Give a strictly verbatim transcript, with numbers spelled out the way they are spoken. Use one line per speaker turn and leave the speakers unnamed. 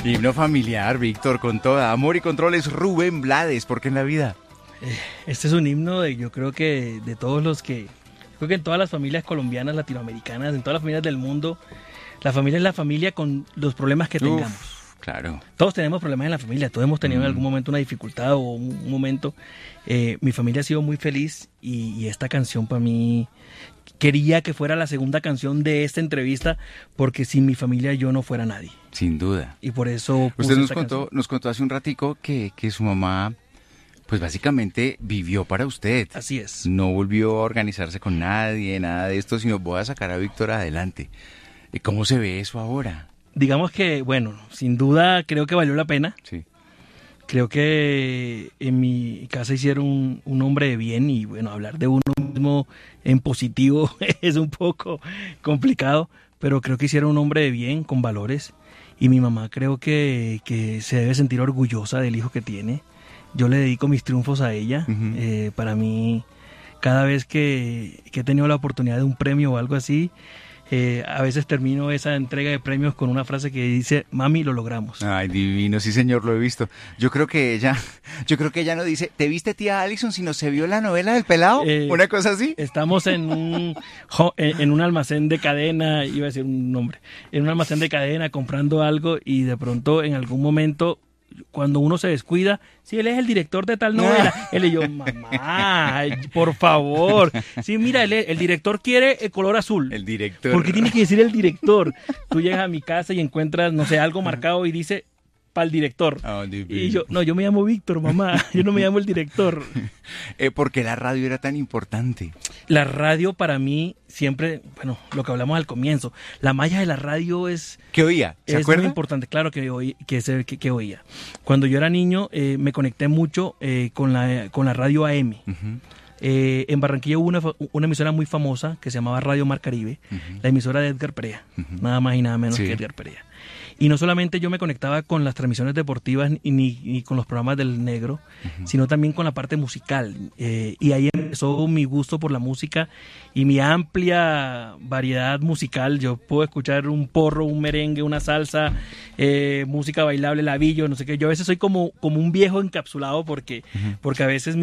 Himno familiar, Víctor, con toda amor y controles, Rubén Blades, ¿por qué en la vida?
Eh, este es un himno de, yo creo que de todos los que, creo que en todas las familias colombianas, latinoamericanas, en todas las familias del mundo, la familia es la familia con los problemas que tengamos.
Uf, claro.
Todos tenemos problemas en la familia, todos hemos tenido mm. en algún momento una dificultad o un, un momento. Eh, mi familia ha sido muy feliz y, y esta canción para mí, quería que fuera la segunda canción de esta entrevista porque sin mi familia yo no fuera nadie.
Sin duda.
Y por eso puse
Usted nos
esta
contó,
canción.
nos contó hace un ratico que, que su mamá, pues básicamente vivió para usted.
Así es.
No volvió a organizarse con nadie, nada de esto, sino voy a sacar a Víctor adelante. ¿Cómo se ve eso ahora?
Digamos que, bueno, sin duda creo que valió la pena.
Sí.
Creo que en mi casa hicieron un, un hombre de bien y bueno, hablar de uno mismo en positivo es un poco complicado, pero creo que hicieron un hombre de bien, con valores, y mi mamá creo que, que se debe sentir orgullosa del hijo que tiene. Yo le dedico mis triunfos a ella. Uh-huh. eh, para mí, cada vez que, que he tenido la oportunidad de un premio o algo así, Eh, a veces termino esa entrega de premios con una frase que dice, mami, lo logramos.
Ay, divino, sí señor, lo he visto. Yo creo que ella, yo creo que ella no dice, ¿te viste tía Alison sino se vio la novela del pelado? Eh, ¿Una cosa así?
Estamos en un, en un almacén de cadena, iba a decir un nombre, en un almacén de cadena comprando algo y de pronto en algún momento, cuando uno se descuida, si sí, él es el director de tal novela, él y yo, mamá, por favor, sí, mira, él, el director quiere el color azul.
El director.
¿Por qué tiene que decir el director? Tú llegas a mi casa y encuentras, no sé, algo marcado y dice, para el director. Oh, y yo, no, yo me llamo Víctor, mamá, yo no me llamo el director.
eh, ¿Por qué la radio era tan importante?
La radio para mí siempre, bueno, lo que hablamos al comienzo, la magia de la radio es...
¿Qué oía? ¿Se
es
acuerda?
Muy importante, claro que, oí, que, se, que, que oía. Cuando yo era niño eh, me conecté mucho eh, con, la, con la radio A M. Uh-huh. Eh, en Barranquilla hubo una, una emisora muy famosa que se llamaba Radio Mar Caribe, uh-huh. la emisora de Edgar Perea, uh-huh. nada más y nada menos sí. que Edgar Perea. Y no solamente yo me conectaba con las transmisiones deportivas ni, ni con los programas del negro, uh-huh. sino también con la parte musical. Eh, y ahí empezó mi gusto por la música y mi amplia variedad musical. Yo puedo escuchar un porro, un merengue, una salsa, eh, música bailable, labillo, no sé qué. Yo a veces soy como, como un viejo encapsulado porque, uh-huh. porque a veces...